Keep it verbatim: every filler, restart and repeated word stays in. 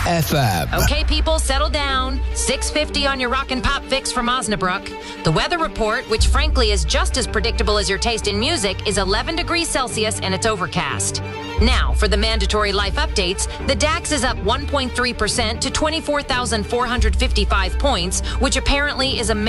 F M. Okay, people, settle down. six fifty on your rock and pop fix from Osnabrück. The weather report, which frankly is just as predictable as your taste in music, is eleven degrees Celsius and it's overcast. Now, for the mandatory life updates, the DAX is up one point three percent to twenty-four thousand four hundred fifty-five points, which apparently is a